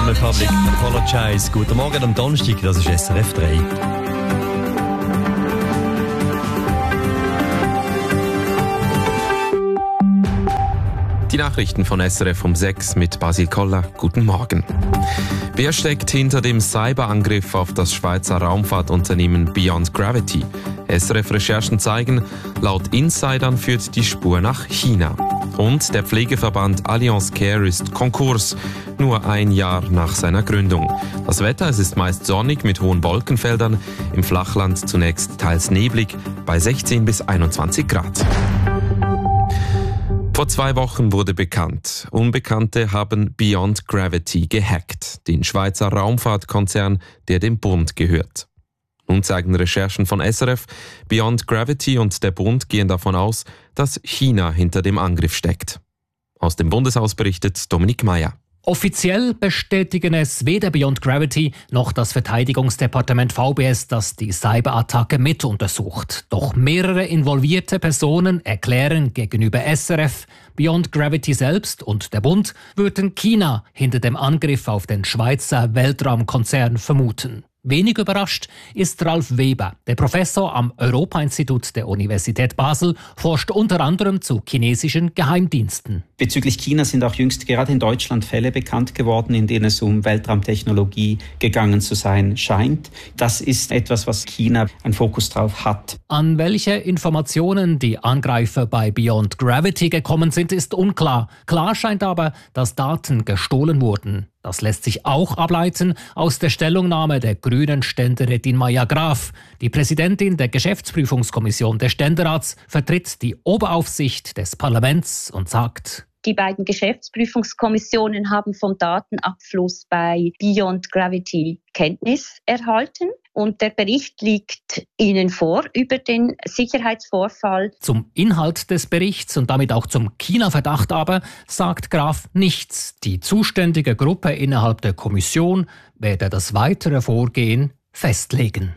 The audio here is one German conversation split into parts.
Republic, Apologize. Guten Morgen am Donnerstag, das ist SRF 3. Die Nachrichten von SRF um 6 mit Basil Koller. Guten Morgen. Wer steckt hinter dem Cyberangriff auf das Schweizer Raumfahrtunternehmen Beyond Gravity? SRF-Recherchen zeigen, laut Insidern führt die Spur nach China. Und der Pflegeverband Allianz Care ist Konkurs, nur ein Jahr nach seiner Gründung. Das Wetter, es ist meist sonnig mit hohen Wolkenfeldern, im Flachland zunächst teils neblig, bei 16 bis 21 Grad. Vor 2 Wochen wurde bekannt, Unbekannte haben Beyond Gravity gehackt, den Schweizer Raumfahrtkonzern, der dem Bund gehört. Nun zeigen Recherchen von SRF, Beyond Gravity und der Bund gehen davon aus, dass China hinter dem Angriff steckt. Aus dem Bundeshaus berichtet Dominik Meyer. Offiziell bestätigen es weder Beyond Gravity noch das Verteidigungsdepartement VBS, das die Cyberattacke mit untersucht. Doch mehrere involvierte Personen erklären gegenüber SRF, Beyond Gravity selbst und der Bund würden China hinter dem Angriff auf den Schweizer Weltraumkonzern vermuten. Wenig überrascht ist Ralf Weber. Der Professor am Europa-Institut der Universität Basel forscht unter anderem zu chinesischen Geheimdiensten. Bezüglich China sind auch jüngst gerade in Deutschland Fälle bekannt geworden, in denen es um Weltraumtechnologie gegangen zu sein scheint. Das ist etwas, was China einen Fokus drauf hat. An welche Informationen die Angreifer bei Beyond Gravity gekommen sind, ist unklar. Klar scheint aber, dass Daten gestohlen wurden. Das lässt sich auch ableiten aus der Stellungnahme der grünen Ständerätin Maja Graf. Die Präsidentin der Geschäftsprüfungskommission des Ständerats vertritt die Oberaufsicht des Parlaments und sagt: Die beiden Geschäftsprüfungskommissionen haben vom Datenabfluss bei Beyond Gravity Kenntnis erhalten und der Bericht liegt Ihnen vor über den Sicherheitsvorfall. Zum Inhalt des Berichts und damit auch zum China-Verdacht aber sagt Graf nichts. Die zuständige Gruppe innerhalb der Kommission werde das weitere Vorgehen festlegen.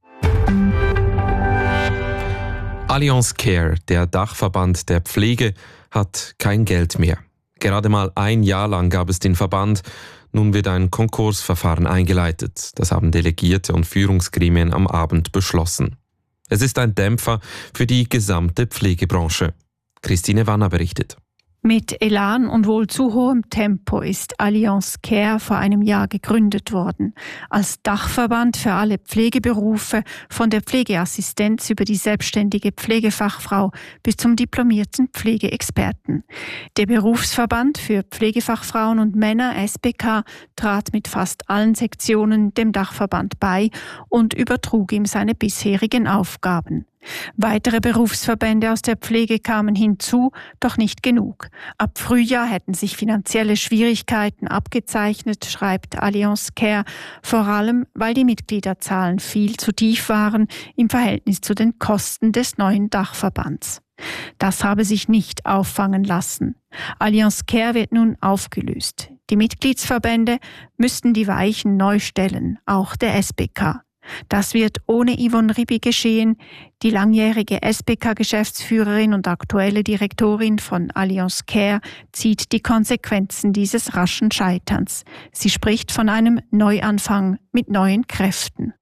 Allianz Care, der Dachverband der Pflege, hat kein Geld mehr. Gerade mal ein Jahr lang gab es den Verband. Nun wird ein Konkursverfahren eingeleitet. Das haben Delegierte und Führungsgremien am Abend beschlossen. Es ist ein Dämpfer für die gesamte Pflegebranche. Christine Wanner berichtet. Mit Elan und wohl zu hohem Tempo ist Allianz Care vor einem Jahr gegründet worden. Als Dachverband für alle Pflegeberufe, von der Pflegeassistenz über die selbstständige Pflegefachfrau bis zum diplomierten Pflegeexperten. Der Berufsverband für Pflegefachfrauen und Männer, SBK, trat mit fast allen Sektionen dem Dachverband bei und übertrug ihm seine bisherigen Aufgaben. Weitere Berufsverbände aus der Pflege kamen hinzu, doch nicht genug. Ab Frühjahr hätten sich finanzielle Schwierigkeiten abgezeichnet, schreibt Allianz Care, vor allem weil die Mitgliederzahlen viel zu tief waren im Verhältnis zu den Kosten des neuen Dachverbands. Das habe sich nicht auffangen lassen. Allianz Care wird nun aufgelöst. Die Mitgliedsverbände müssten die Weichen neu stellen, auch der SBK. Das wird ohne Yvonne Ribi geschehen. Die langjährige SBK-Geschäftsführerin und aktuelle Direktorin von Allianz Care zieht die Konsequenzen dieses raschen Scheiterns. Sie spricht von einem Neuanfang mit neuen Kräften.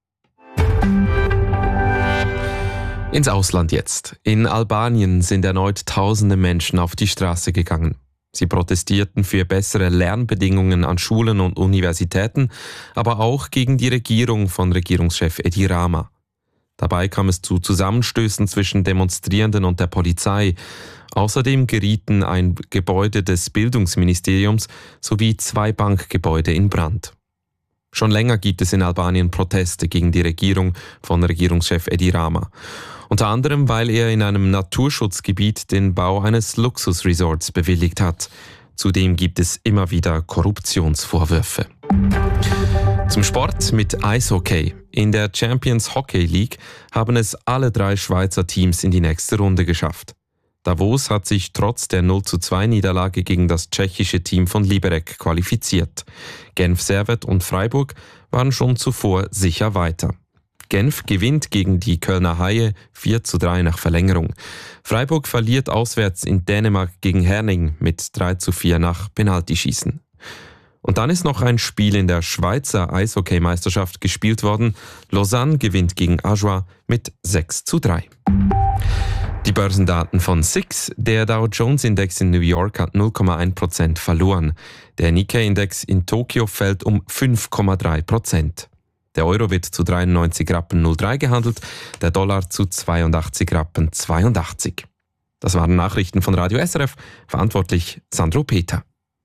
Ins Ausland jetzt. In Albanien sind erneut tausende Menschen auf die Straße gegangen. Sie protestierten für bessere Lernbedingungen an Schulen und Universitäten, aber auch gegen die Regierung von Regierungschef Edi Rama. Dabei kam es zu Zusammenstößen zwischen Demonstrierenden und der Polizei. Außerdem gerieten ein Gebäude des Bildungsministeriums sowie 2 Bankgebäude in Brand. Schon länger gibt es in Albanien Proteste gegen die Regierung von Regierungschef Edi Rama. Unter anderem, weil er in einem Naturschutzgebiet den Bau eines Luxusresorts bewilligt hat. Zudem gibt es immer wieder Korruptionsvorwürfe. Zum Sport mit Eishockey. In der Champions Hockey League haben es alle 3 Schweizer Teams in die nächste Runde geschafft. Davos hat sich trotz der 0:2 Niederlage gegen das tschechische Team von Liberec qualifiziert. Genf Servette und Freiburg waren schon zuvor sicher weiter. Genf gewinnt gegen die Kölner Haie 4:3 nach Verlängerung. Freiburg verliert auswärts in Dänemark gegen Herning mit 3:4 nach Penaltyschießen. Und dann ist noch ein Spiel in der Schweizer Eishockey-Meisterschaft gespielt worden. Lausanne gewinnt gegen Ajoie mit 6:3. Die Börsendaten von SIX. Der Dow Jones Index in New York hat 0,1% verloren. Der Nikkei-Index in Tokio fällt um 5,3%. Der Euro wird zu 93,03 Rappen gehandelt, der Dollar zu 82,82 Rappen. Das waren Nachrichten von Radio SRF. Verantwortlich Sandro Peter.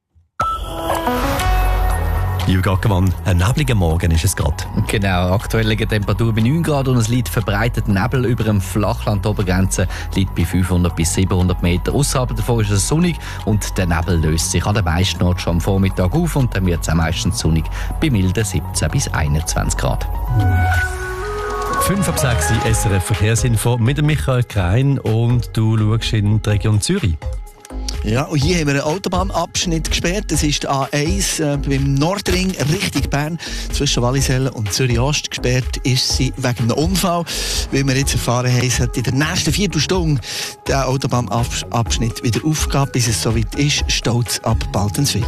Jürgen, ein nebliger Morgen ist es gerade. Genau, aktuell liegt die Temperatur bei 9 Grad und es liegt verbreitet Nebel über dem Flachland. Die Obergrenze liegt bei 500 bis 700 Meter. Außerhalb davon ist es sonnig und der Nebel löst sich an den meisten Orten schon am Vormittag auf und dann wird es auch meistens sonnig bei milden 17 bis 21 Grad. 5 ab 6 SRF Verkehrsinfo mit Michael Krein und du schaust in die Region Zürich. Ja, und hier haben wir einen Autobahnabschnitt gesperrt. Das ist die A1 beim Nordring Richtung Bern. Zwischen Wallisellen und Zürich-Ost gesperrt ist sie wegen einem Unfall. Wie wir jetzt erfahren haben, sollte in der nächsten Viertelstunde der Autobahnabschnitt wieder aufgehen. Bis es soweit ist, staut es ab Baltenswil.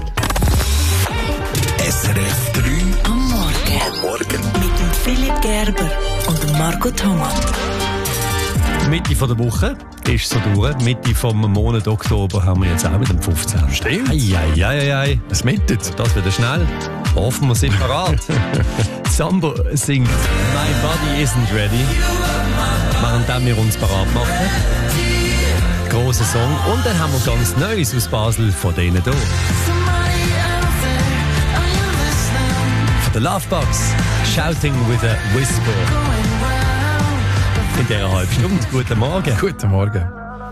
SRF 3 am Morgen. Mit dem Philipp Gerber und dem Marco Thomas. Mitte von der Woche ist so durch. Mitte vom Monat Oktober haben wir jetzt auch mit dem 15. Stimmt. Ei. Es mittet. Das wieder schnell. Hoffen wir sind parat. Sambo singt My Body Isn't Ready. Während wir uns parat machen. Grosser Song. Und dann haben wir ganz Neues aus Basel von denen hier. Von der Lovebox. Shouting with a Whisper. In dieser halben Stunde. Guten Morgen. Guten Morgen.